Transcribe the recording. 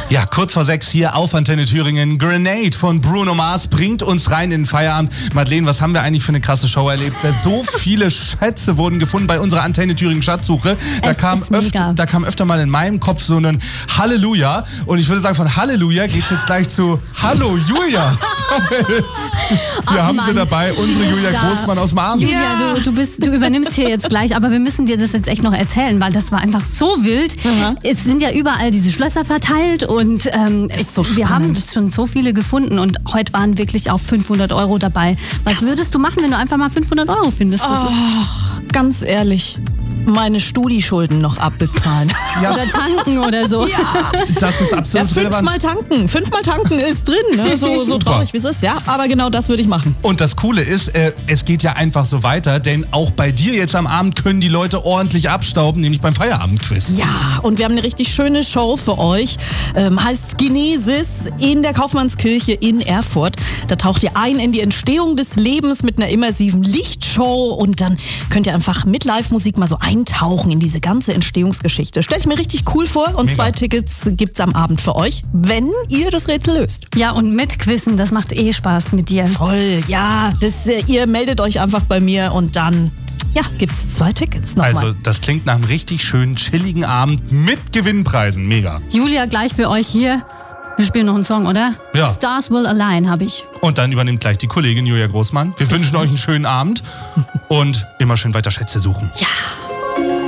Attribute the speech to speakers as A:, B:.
A: Ja, kurz vor 6 hier auf Antenne Thüringen. Grenade von Bruno Mars bringt uns rein in den Feierabend. Madeleine, was haben wir eigentlich für eine krasse Show erlebt? So viele Schätze wurden gefunden bei unserer Antenne Thüringen Schatzsuche. Da kam öfter mal in meinem Kopf so ein Halleluja. Und ich würde sagen, von Halleluja geht's jetzt gleich zu Hallo Julia. Wir haben sie dabei, unsere Julia Großmann aus dem Abend.
B: Julia, du übernimmst hier jetzt gleich, aber wir müssen dir das jetzt echt noch erzählen, weil das war einfach so wild.
C: Aha.
B: Es sind ja überall diese Schlösser verteilt und wir haben schon so viele gefunden und heute waren wirklich auch 500 € dabei. Was würdest du machen, wenn du einfach mal 500 € findest?
C: Ganz ehrlich, meine Studi-Schulden noch abbezahlen.
B: Ja. Oder tanken oder so.
C: Ja.
A: Das ist absolut relevant.
C: Fünfmal tanken ist drin, ne? So traurig wie es ist, ja. Aber genau das würde ich machen.
A: Und das Coole ist, es geht ja einfach so weiter, denn auch bei dir jetzt am Abend können die Leute ordentlich abstauben, nämlich beim Feierabendquiz.
C: Ja, und wir haben eine richtig schöne Show für euch. Heißt Genesis in der Kaufmannskirche in Erfurt. Da taucht ihr ein in die Entstehung des Lebens mit einer immersiven Lichtshow und dann könnt ihr einfach mit Live-Musik mal so eintauchen in diese ganze Entstehungsgeschichte. Stell ich mir richtig cool vor und 2 Tickets gibt's am Abend für euch, wenn ihr das Rätsel löst.
B: Ja, und mit Quizzen, das macht Spaß mit dir.
C: Voll, ja. Ihr meldet euch einfach bei mir und dann gibt's 2 Tickets nochmal.
A: Also das klingt nach einem richtig schönen, chilligen Abend mit Gewinnpreisen. Mega.
B: Julia, gleich für euch hier. Wir spielen noch einen Song, oder?
A: Ja.
B: Stars Will Align habe ich.
A: Und dann übernimmt gleich die Kollegin Julia Großmann. Wir wünschen euch einen schönen Abend und immer schön weiter Schätze suchen.
B: Ja.